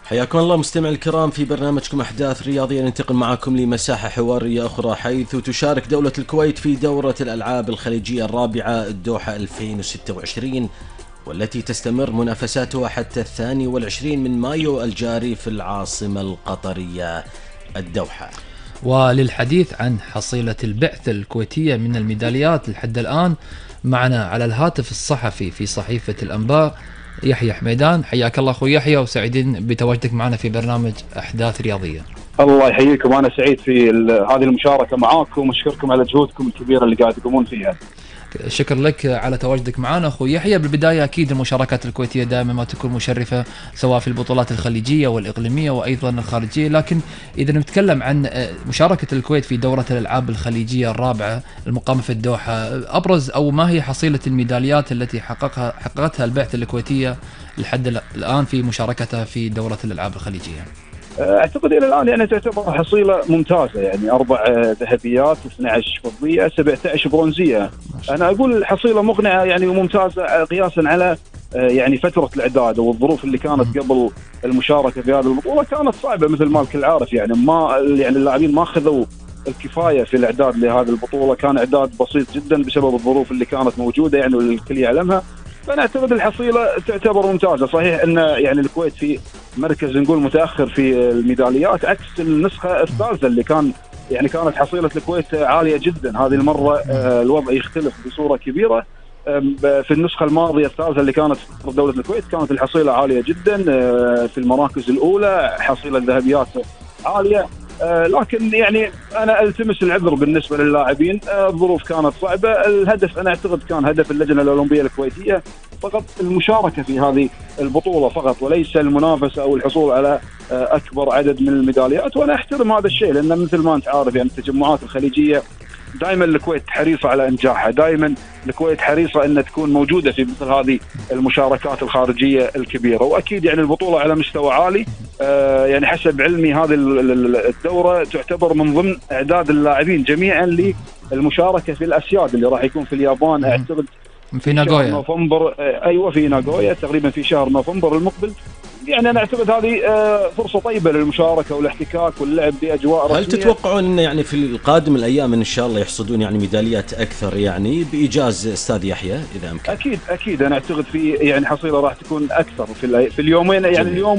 حياكم الله مستمع الكرام في برنامجكم أحداث رياضية. ننتقل معكم لمساحة حوارية أخرى، حيث تشارك دولة الكويت في دورة الألعاب الخليجية الرابعة الدوحة 2026، والتي تستمر منافساتها حتى 22 من مايو الجاري في العاصمة القطرية الدوحة. وللحديث عن حصيلة البعثة الكويتية من الميداليات لحد الآن معنا على الهاتف الصحفي في صحيفة الأنباء يحيى حميدان. حياك الله أخوي يحيى، وسعيدين بتواجدك معنا في برنامج أحداث رياضية. الله يحييكم، أنا سعيد في هذه المشاركة معاكم وأشكركم على جهودكم الكبيرة اللي قاعد تقومون فيها. شكر لك على تواجدك معنا أخوي يحيى. بالبداية أكيد المشاركات الكويتية دائما ما تكون مشرفة، سواء في البطولات الخليجية والإقليمية وأيضا الخارجية، لكن إذا نتكلم عن مشاركة الكويت في دورة الألعاب الخليجية الرابعة المقامة في الدوحة، أبرز أو ما هي حصيلة الميداليات التي حققتها البعثة الكويتية لحد الآن في مشاركتها في دورة الألعاب الخليجية؟ أعتقد إلى الآن يعني تعتبر حصيلة ممتازة، يعني 4 ذهبيات، 12 فضية، 17 برونزية. أنا أقول حصيلة مقنعة يعني وممتازة قياسا على يعني فترة الإعداد والظروف اللي كانت قبل المشاركة في هذه البطولة. كانت صعبة مثل ما الكل عارف، يعني اللاعبين ما أخذوا الكفاية في الإعداد لهذه البطولة، كان إعداد بسيط جدا بسبب الظروف اللي كانت موجودة يعني والكل يعلمها. فأنا أعتقد الحصيلة تعتبر ممتازة. صحيح أن يعني الكويت في مركز نقول متأخر في الميداليات عكس النسخة الثالثة اللي كانت حصيلة الكويت عالية جدا. هذه المرة الوضع يختلف بصورة كبيرة. في النسخة الماضية الثالثة اللي كانت في دولة الكويت كانت الحصيلة عالية جدا، في المراكز الأولى حصيلة الذهبيات عالية، لكن يعني أنا ألتمس العذر بالنسبة للاعبين. الظروف كانت صعبة. الهدف أنا أعتقد كان هدف اللجنة الأولمبية الكويتية فقط المشاركة في هذه البطولة فقط، وليس المنافسة أو الحصول على أكبر عدد من الميداليات. وأنا أحترم هذا الشيء، لأن مثل ما أنت عارف يعني التجمعات الخليجية دائما الكويت حريصة على إنجاحها، دائما الكويت حريصة أن تكون موجودة في مثل هذه المشاركات الخارجية الكبيرة. وأكيد يعني البطولة على مستوى عالي. يعني حسب علمي هذه الدورة تعتبر من ضمن إعداد اللاعبين جميعا للمشاركة في الأسياد اللي راح يكون في اليابان، أعتقد في ناغويا، نوفمبر. أيوة في ناغويا تقريبا في شهر نوفمبر المقبل. يعني أنا أعتقد هذه فرصة طيبة للمشاركة والاحتكاك واللعب بأجواء رسمية. هل تتوقعون أن يعني في القادم الأيام إن شاء الله يحصدون يعني ميداليات أكثر يعني بإيجاز أستاذ يحيى إذا أمكن؟ أكيد أنا أعتقد في يعني حصيلة راح تكون أكثر في اليومين، يعني اليوم